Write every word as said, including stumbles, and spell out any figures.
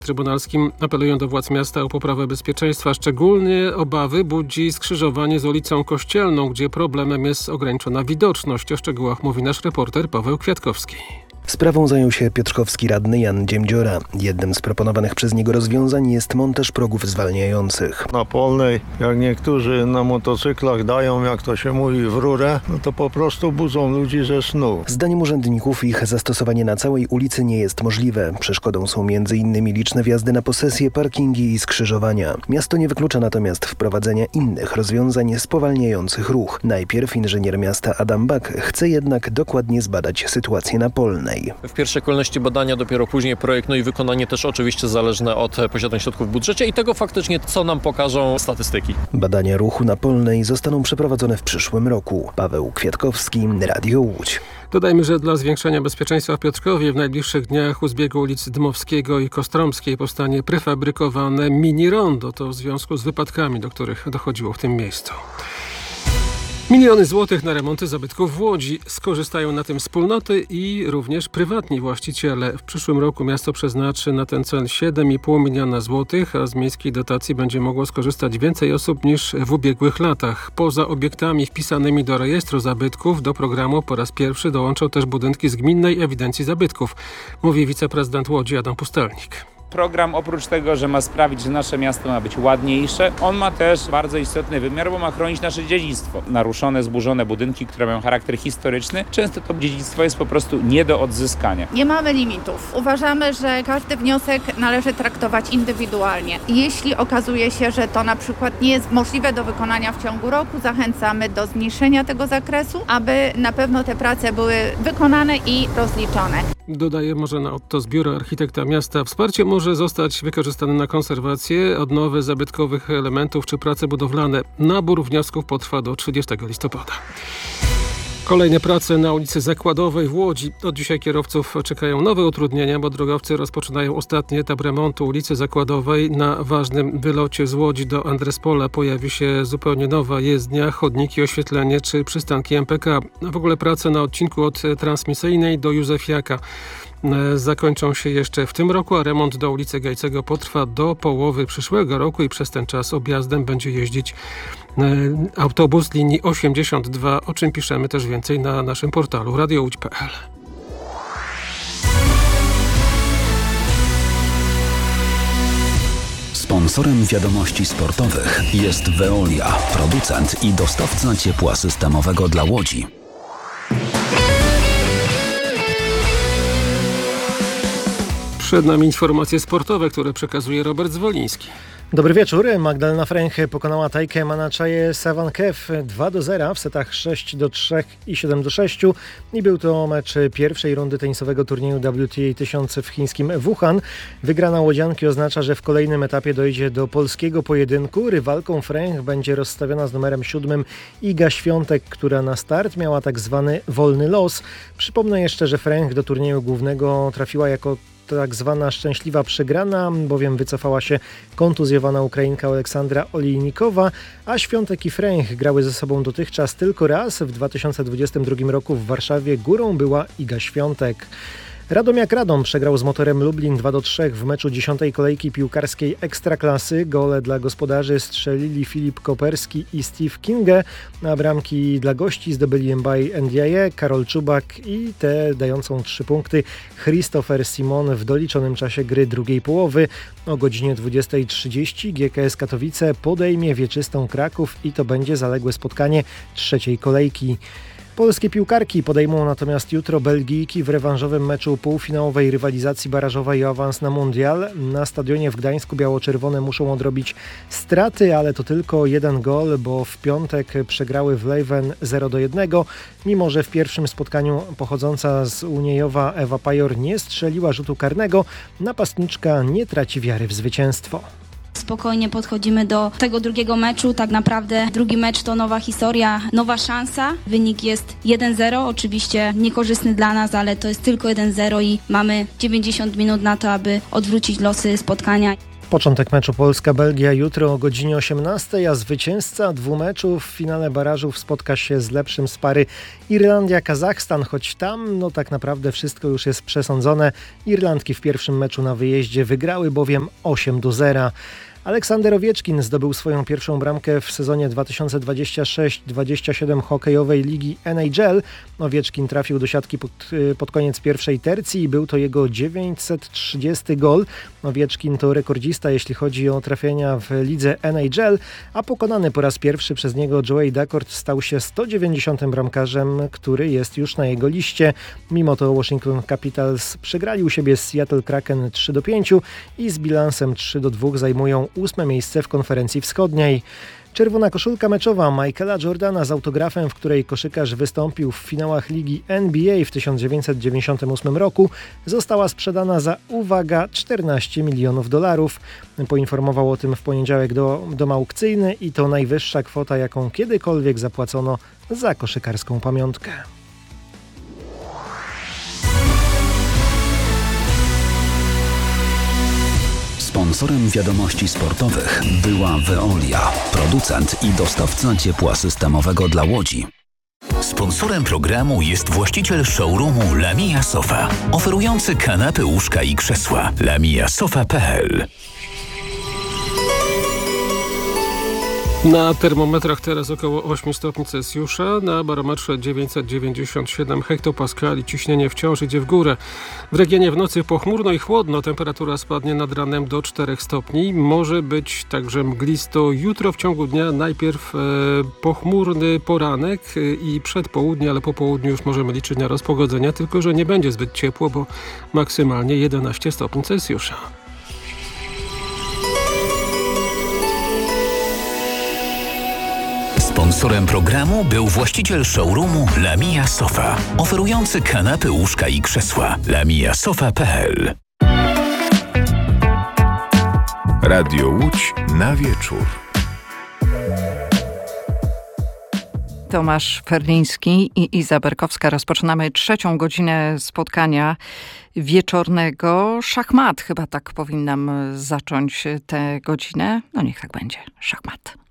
trybunalskim apelują do władz miasta o poprawę bezpieczeństwa. Szczególnie obawy budzi skrzyżowanie z ulicą Kościelną, gdzie problemem jest ograniczona widoczność. O szczegółach mówi nasz reporter Paweł Kwiatkowski. Sprawą zajął się piotrkowski radny Jan Dziemdziora. Jednym z proponowanych przez niego rozwiązań jest montaż progów zwalniających. Na Polnej, jak niektórzy na motocyklach dają, jak to się mówi, w rurę, no to po prostu budzą ludzi ze snu. Zdaniem urzędników ich zastosowanie na całej ulicy nie jest możliwe. Przeszkodą są między innymi liczne wjazdy na posesje, parkingi i skrzyżowania. Miasto nie wyklucza natomiast wprowadzenia innych rozwiązań spowalniających ruch. Najpierw inżynier miasta Adam Bak chce jednak dokładnie zbadać sytuację na Polnej. W pierwszej kolejności badania, dopiero później projekt, no i wykonanie też oczywiście zależne od posiadanych środków w budżecie i tego faktycznie, co nam pokażą statystyki. Badania ruchu na Polnej zostaną przeprowadzone w przyszłym roku. Paweł Kwiatkowski, Radio Łódź. Dodajmy, że dla zwiększenia bezpieczeństwa w Piotrkowie w najbliższych dniach u zbiegu ulic Dmowskiego i Kostromskiej powstanie prefabrykowane mini rondo. To w związku z wypadkami, do których dochodziło w tym miejscu. Miliony złotych na remonty zabytków w Łodzi. Skorzystają na tym wspólnoty i również prywatni właściciele. W przyszłym roku miasto przeznaczy na ten cel siedem i pół miliona złotych, a z miejskiej dotacji będzie mogło skorzystać więcej osób niż w ubiegłych latach. Poza obiektami wpisanymi do rejestru zabytków do programu po raz pierwszy dołączą też budynki z Gminnej Ewidencji Zabytków, mówi wiceprezydent Łodzi Adam Pustelnik. Program oprócz tego, że ma sprawić, że nasze miasto ma być ładniejsze, on ma też bardzo istotny wymiar, bo ma chronić nasze dziedzictwo. Naruszone, zburzone budynki, które mają charakter historyczny, często to dziedzictwo jest po prostu nie do odzyskania. Nie mamy limitów. Uważamy, że każdy wniosek należy traktować indywidualnie. Jeśli okazuje się, że to na przykład nie jest możliwe do wykonania w ciągu roku, zachęcamy do zmniejszenia tego zakresu, aby na pewno te prace były wykonane i rozliczone. Dodaje Marzena Otto z Biura Architekta Miasta. Wsparcie może zostać wykorzystane na konserwację, odnowę zabytkowych elementów czy prace budowlane. Nabór wniosków potrwa do trzydziestego listopada. Kolejne prace na ulicy Zakładowej w Łodzi. Od dzisiaj kierowców czekają nowe utrudnienia, bo drogowcy rozpoczynają ostatni etap remontu ulicy Zakładowej. Na ważnym wylocie z Łodzi do Andrespola pojawi się zupełnie nowa jezdnia, chodniki, oświetlenie czy przystanki M P K. W ogóle prace na odcinku od Transmisyjnej do Józefiaka zakończą się jeszcze w tym roku, a remont do ulicy Gajcego potrwa do połowy przyszłego roku i przez ten czas objazdem będzie jeździć autobus linii osiemdziesiąt dwa, o czym piszemy też więcej na naszym portalu radio łódź kropka p l. Sponsorem wiadomości sportowych jest Veolia, producent i dostawca ciepła systemowego dla Łodzi. Przed nami informacje sportowe, które przekazuje Robert Zwoliński. Dobry wieczór. Magdalena Fręch pokonała Tajkę Manaczaje Sawankew dwa do zera w setach sześć do trzech i siedem do sześciu i był to mecz pierwszej rundy tenisowego turnieju W T A tysiąc w chińskim Wuhan. Wygrana łodzianki oznacza, że w kolejnym etapie dojdzie do polskiego pojedynku. Rywalką Fręch będzie rozstawiona z numerem siódmym Iga Świątek, która na start miała tak zwany wolny los. Przypomnę jeszcze, że Fręch do turnieju głównego trafiła jako tak zwana szczęśliwa przegrana, bowiem wycofała się kontuzjowana Ukrainka Aleksandra Olejnikowa, a Świątek i Fręch grały ze sobą dotychczas tylko raz. W dwa tysiące dwudziestym drugim roku w Warszawie górą była Iga Świątek. Radomiak Radom przegrał z Motorem Lublin dwa do trzech w meczu dziesiątej kolejki piłkarskiej Ekstraklasy. Gole dla gospodarzy strzelili Filip Koperski i Steve Kinge, a bramki dla gości zdobyli Mbaj Ndiaye, Karol Czubak i tę dającą trzy punkty Christopher Simon w doliczonym czasie gry drugiej połowy. O godzinie dwudziestej trzydzieści G K S Katowice podejmie wieczystą Kraków i to będzie zaległe spotkanie trzeciej kolejki. Polskie piłkarki podejmą natomiast jutro Belgijki w rewanżowym meczu półfinałowej rywalizacji barażowej o awans na mundial. Na stadionie w Gdańsku biało-czerwone muszą odrobić straty, ale to tylko jeden gol, bo w piątek przegrały w Leuven zero do jednego. Mimo że w pierwszym spotkaniu pochodząca z Uniejowa Ewa Pajor nie strzeliła rzutu karnego, napastniczka nie traci wiary w zwycięstwo. Spokojnie podchodzimy do tego drugiego meczu. Tak naprawdę drugi mecz to nowa historia, nowa szansa. Wynik jest jeden zero, oczywiście niekorzystny dla nas, ale to jest tylko jeden zero i mamy dziewięćdziesiąt minut na to, aby odwrócić losy spotkania. Początek meczu Polska-Belgia jutro o godzinie osiemnastej, a zwycięzca dwóch meczów w finale barażów spotka się z lepszym z pary Irlandia-Kazachstan, choć tam no tak naprawdę wszystko już jest przesądzone. Irlandki w pierwszym meczu na wyjeździe wygrały bowiem osiem do zera. Aleksander Owieczkin zdobył swoją pierwszą bramkę w sezonie dwa tysiące dwudziestym szóstym dwudziestym siódmym hokejowej ligi N H L. Owieczkin trafił do siatki pod, pod koniec pierwszej tercji i był to jego dziewięćset trzydziesty gol. Owieczkin to rekordzista, jeśli chodzi o trafienia w lidze N H L, a pokonany po raz pierwszy przez niego Joey Daccord stał się sto dziewięćdziesiątym bramkarzem, który jest już na jego liście. Mimo to Washington Capitals przegrali u siebie z Seattle Kraken trzy do pięciu i z bilansem trzy do dwóch zajmują ósme miejsce w konferencji wschodniej. Czerwona koszulka meczowa Michaela Jordana z autografem, w której koszykarz wystąpił w finałach ligi N B A w tysiąc dziewięćset dziewięćdziesiątym ósmym roku, została sprzedana za, uwaga, czternaście milionów dolarów. Poinformował o tym w poniedziałek do, dom aukcyjny i to najwyższa kwota, jaką kiedykolwiek zapłacono za koszykarską pamiątkę. Sponsorem wiadomości sportowych była Veolia, producent i dostawca ciepła systemowego dla Łodzi. Sponsorem programu jest właściciel showroomu Lamia Sofa, oferujący kanapy, łóżka i krzesła. lamia sofa kropka p l. Na termometrach teraz około osiem stopni Celsjusza, na barometrze dziewięćset dziewięćdziesiąt siedem hektopaskali, ciśnienie wciąż idzie w górę. W regionie w nocy pochmurno i chłodno, temperatura spadnie nad ranem do czterech stopni. Może być także mglisto jutro w ciągu dnia, najpierw e, pochmurny poranek i przedpołudnie, ale po południu już możemy liczyć na rozpogodzenia, tylko że nie będzie zbyt ciepło, bo maksymalnie jedenaście stopni Celsjusza. Sponsorem programu był właściciel showroomu Lamia Sofa, oferujący kanapy, łóżka i krzesła. lamia sofa kropka p l. Radio Łódź na wieczór. Tomasz Ferliński i Iza Berkowska. Rozpoczynamy trzecią godzinę spotkania wieczornego. Szachmat, chyba tak powinnam zacząć tę godzinę. No niech tak będzie. Szachmat.